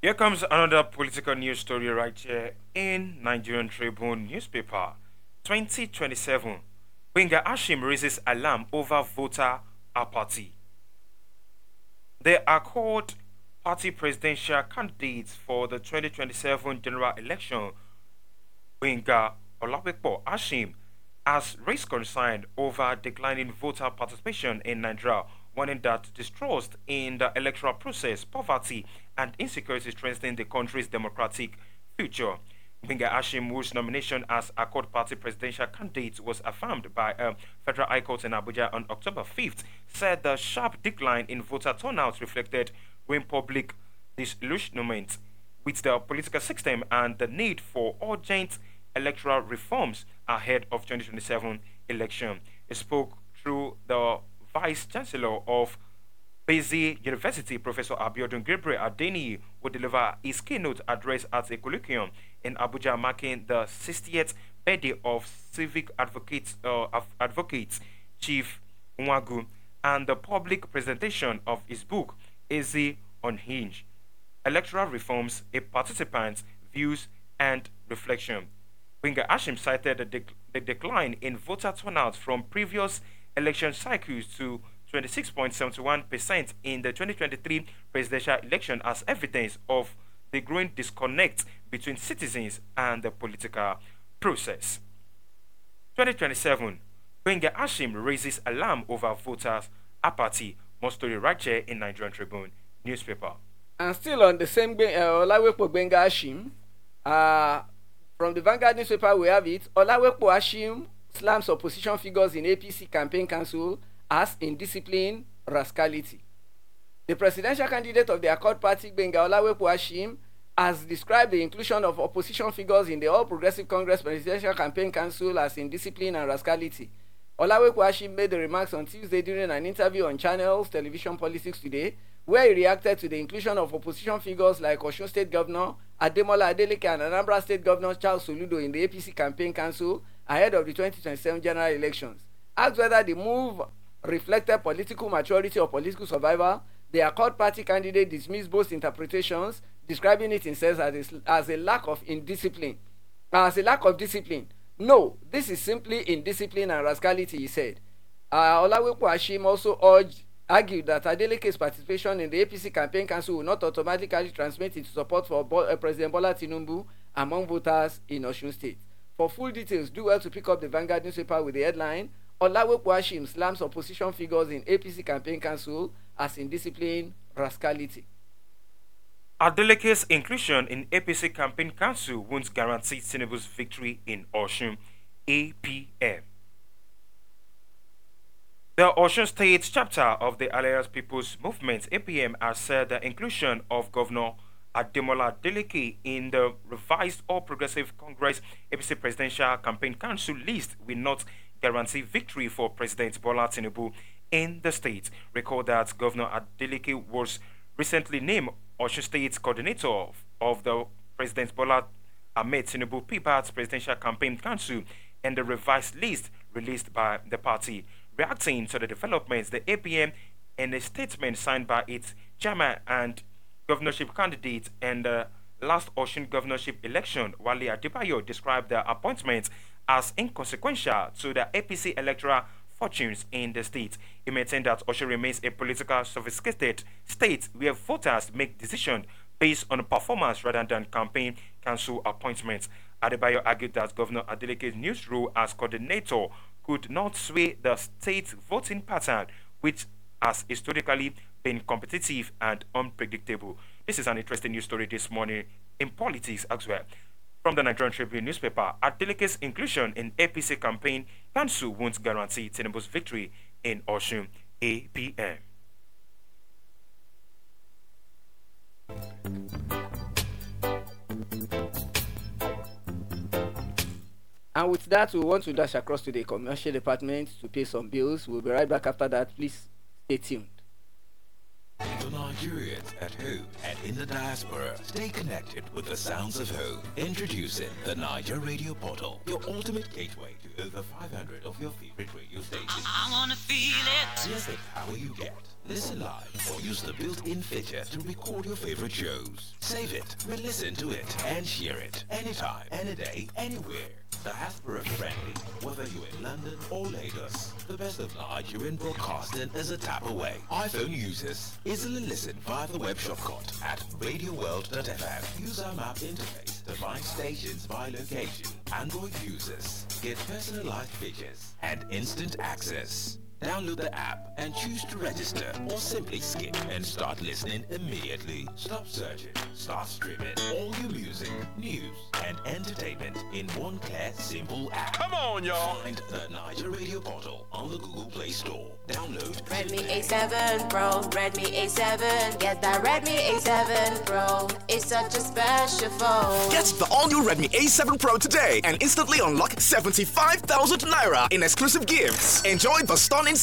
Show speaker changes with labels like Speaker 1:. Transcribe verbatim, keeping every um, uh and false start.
Speaker 1: Here comes another political news story right here in Nigerian Tribune newspaper. twenty twenty-seven. Gbenga Ashim raises alarm over voter apathy. They are called party presidential candidates for the twenty twenty-seven general election. Gbenga Olawepo Ashim has raised concern over declining voter participation in Nigeria, warning that distrust in the electoral process, poverty, and insecurity strengthen the country's democratic future. Gbenga Ashim, whose nomination as Accord Party presidential candidate was affirmed by a federal high court in Abuja on October fifth, said the sharp decline in voter turnout reflected growing public disillusionment with the political system and the need for urgent electoral reforms ahead of twenty twenty-seven election. He spoke through the Vice Chancellor of Bezi University, Professor Abiodun Gabriel Adeni, will deliver his keynote address at a colloquium in Abuja marking the sixtieth birthday of civic advocates, uh, advocates Chief Nwagu, and the public presentation of his book, Eze Unhinged, Electoral Reforms, a Participant's Views and Reflection. Gbenga Ashim cited the, dec- the decline in voter turnout from previous election cycles to twenty-six point seven one percent in the twenty twenty-three presidential election as evidence of the growing disconnect between citizens and the political process. twenty twenty-seven. Gbenga Ashim raises alarm over voters' apathy. More story right here in Nigerian Tribune newspaper.
Speaker 2: And still on the same Gben- uh, Olawepo Gbenga Ashim, uh, from the Vanguard newspaper we have it. Olawepo Ashim slams opposition figures in A P C campaign council as indiscipline, rascality. The presidential candidate of the Accord Party, Gbenga Olawepo Ashim, has described the inclusion of opposition figures in the All Progressive Congress Presidential Campaign Council as indiscipline and rascality. Olawepo Ashim made the remarks on Tuesday during an interview on Channels Television Politics Today, where he reacted to the inclusion of opposition figures like Osun State Governor Ademola Adeleke and Anambra State Governor Charles Soludo in the A P C Campaign Council ahead of the twenty twenty-seven general elections. Asked whether the move reflected political maturity or political survival, the Accord Party candidate dismissed both interpretations, describing it instead as a, as a lack of indiscipline. As a lack of discipline. No, this is simply indiscipline and rascality, he said. Uh, Olawepo Ashim also urged, argued that Adeleke's participation in the A P C campaign council will not automatically transmit into support for Bo- uh, President Bola Tinubu among voters in Osun State. For full details, do well to pick up the Vanguard newspaper with the headline, Olawepo Ashim slams opposition figures in A P C campaign council as indiscipline, rascality.
Speaker 1: Adeleke's inclusion in A P C campaign council won't guarantee Tinubu's victory in Osun. A P M. The Osun State chapter of the Alliance People's Movement (A P M) has said the inclusion of Governor Ademola Adeleke in the revised All Progressive Congress A P C Presidential Campaign Council list will not guarantee victory for President Bola Tinubu in the state. Recall that Governor Adeleke was recently named Osun State coordinator of, of the President Bola Ahmed Tinubu People's Presidential Campaign Council and the revised list released by the party. Reacting to the developments, the A P M, in a statement signed by its chairman and governorship candidate in the last Osun governorship election, Wale Adebayo, described the appointment as inconsequential to the A P C electoral fortunes in the state. He maintained that Osun remains a political sophisticated state where voters make decisions based on performance rather than campaign council appointments. Adebayo argued that Governor Adeleke's new role as coordinator could not sway the state voting pattern, which has historically been competitive and unpredictable. This is an interesting news story this morning in politics as well. From the Nigerian Tribune newspaper, Adeleke's inclusion in A P C campaign council won't guarantee Tinubu's victory in Osun. A P M.
Speaker 2: And with that, we want to dash across to the commercial department to pay some bills. We'll be right back after that. Please stay tuned.
Speaker 3: To Nigerians at home and in the diaspora, stay connected with the sounds of home. Introducing the Niger Radio Portal, your ultimate gateway to over five hundred of your favorite radio stations.
Speaker 4: I wanna feel it.
Speaker 3: Here's the power you get. Listen live or use the built-in feature to record your favorite shows. Save it, re-listen to it, and share it anytime, any day, anywhere. Diaspora friendly, whether you're in London or Lagos. The best of Nigerian broadcasting is a tap away. iPhone users easily listen via the web shortcut at radio world dot f m. Use our map interface to find stations by location. Android users get personalized features and instant access. Download the app and choose to register or simply skip and start listening immediately. Stop searching, start streaming all your music, news, and entertainment in one clear, simple app.
Speaker 5: Come on, y'all.
Speaker 3: Find the Niger Radio Portal on the Google Play Store. Download
Speaker 6: Redmi A seven Pro, Redmi A seven. Get that Redmi A seven Pro. It's such a special phone.
Speaker 7: Get the all-new Redmi A seven Pro today and instantly unlock seventy-five thousand naira in exclusive gifts. Enjoy the stunning